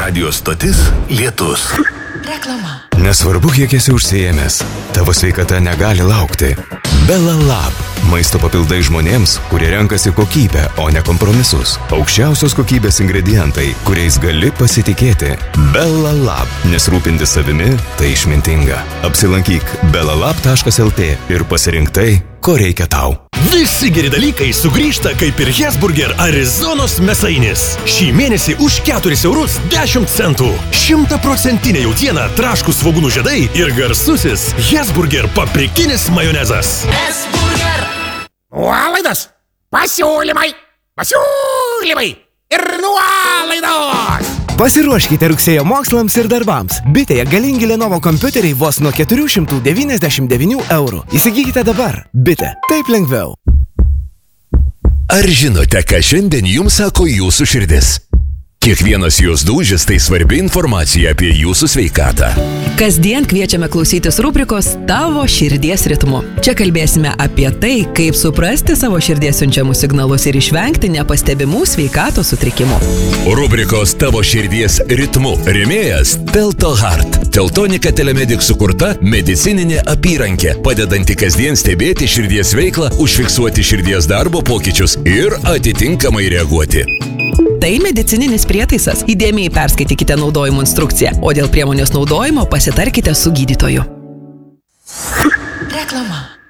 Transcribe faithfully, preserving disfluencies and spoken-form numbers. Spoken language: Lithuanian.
Radio stotis Lietus. Reklama. Nesvarbu, kiek esi užsiėmęs, tavo sveikata negali laukti. Bella Lab. Maisto papildai žmonėms, kurie renkasi kokybę, o ne kompromisus. Aukščiausios kokybės ingredientai, kuriais gali pasitikėti. Bella Lab. Nes rūpintis savimi – tai išmintinga. Apsilankyk bella lab taškas el tė ir pasirink tai, ko reikia tau. Visi geri dalykai sugrįžta kaip ir Hesburger Arizonos mėsainis. Šį mėnesį už keturis eurus dešimt centų. Šimtaprocentinė jautiena, traškūs svogūnų žiedai ir garsusis Hesburger paprikinis majonezas. Hesburger. Nuolaidos, pasiūlymai, pasiūlymai ir nuolaidos. Pasiruoškite rugsėjo mokslams ir darbams. Bitėje galingi Lenovo kompiuteriai vos nuo keturi šimtai devyniasdešimt devyni eurų. Įsigykite dabar. Bitė. Taip lengviau. Ar žinote, ką šiandien jums sako jūsų širdis? Kiekvienas jos dūžis tai svarbi informacija apie jūsų sveikatą. Kasdien kviečiame klausytis rubrikos Tavo širdies ritmu. Čia kalbėsime apie tai, kaip suprasti savo širdies siunčiamus signalus ir išvengti nepastebimų sveikatos sutrikimų. Rubrikos Tavo širdies ritmu rėmėjas Teltohart. Teltonika Telemedic sukurta medicininė apyrankė, padedanti kasdien stebėti širdies veiklą, užfiksuoti širdies darbo pokyčius ir atitinkamai reaguoti. Tai medicininis prietaisas. Įdėmiai perskaitykite naudojimo instrukciją, o dėl priemonės naudojimo pasitarkite su gydytoju. Reklama.